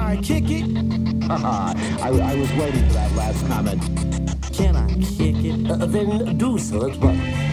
I kick it? I was waiting for that last comment. Can I kick it? Then do so, but